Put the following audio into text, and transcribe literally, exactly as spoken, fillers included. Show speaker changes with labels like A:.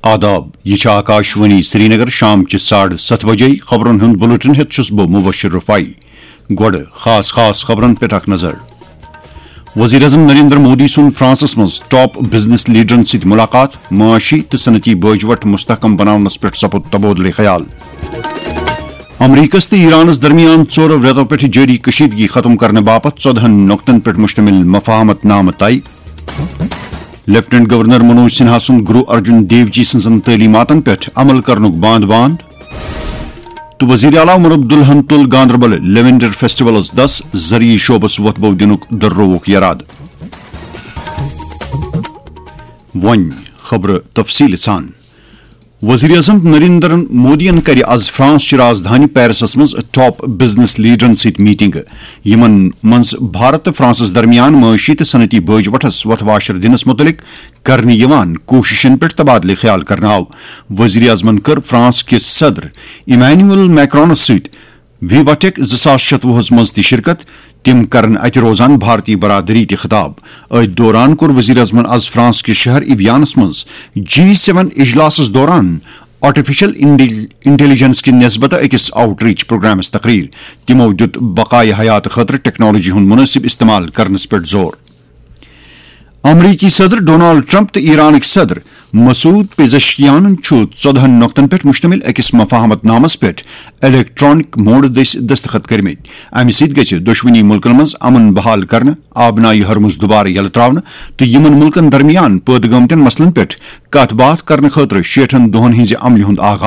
A: آداب یہ آکاشوانی سری نگر شام چہ ساڑھ ست بجے خبرن ہند بلٹن ہت چھس بہ مبشر رفائی گوڑ خاص خاص خبرن پہ اخ نظر وزیر اعظم نریندر مودی سن فرانسس مز ٹاپ بزنس لیڈرن ست ملاقات معاشی تو صنعتی بوجوٹ مستحکم بناونس پہ سپد تبادلہ خیال امریکس تو ایرانس درمیان ژورو ریتو پہ جاری کشیدگی ختم کرنے باپت ژودہن نقطن پہ مشتمل مفاہمت نامہ طے لیفٹنٹ گورنر منوج سنہا سن گرو ارجن دیو جی سن تعلیماتن پہ عمل کرنک باند باند تو وزیر اعلیٰ عمر عبدالحن تل گاندربل لیونڈر فیسٹیولس دس زرعی شعبس وتبو دنک درروک یراد ون خبر تفصیل سان وزیر اعظم نریندر مودی کر آز فرانس چہ راجدھانی پیرسس مز ٹاپ بزنس لیڈرن ست میٹنگ یمن مز بھارت تو فرانسس درمیان معاشی تو صنعتی بوج وٹھس وتھ واشر دنس متعلق کرنے یوان کوششن پہ تبادلہ خیال کرنا آو وزیر اعظمن کر فرانس کے صدر ایمینوئل میکرونس ست وی وٹیک زاس شتوہس مز تہ شرکت تم کرن ات روزان بھارتی برادری تہ خطاب ات دوران کور وزیر اعظمن آز فرانس کے شہر ایویانس مز جی سیون اجلاسس دوران آرٹیفیشل انٹیلیجنس کی نسبت اکس آؤٹ ریچ پروگرامس تقریر تمو دیت بقائے حیات خاطر ٹیکنالوجی ہند مناسب استعمال کرنس پہ زور امریکی صدر ڈونالڈ ٹرمپ تو ایرانک صدر مسعود پیزشکیان ژودہن نقطن پہ مشتمل اکس مفاہمت نامس پہ الیکٹرانک موڈ دس دستخط کرمت امہ ست گژھِ دۄشوٕنی ملکن مز امن بحال کرنے آبنائی ہرمز دوبارہ یلہ تراؤن تو یمن ملکن درمیان پٲدٕ گٲمتین مسلن پہ کت بات کرنے خاطر شیٹھن دہن ہنزِ عملہِ ہند آغاز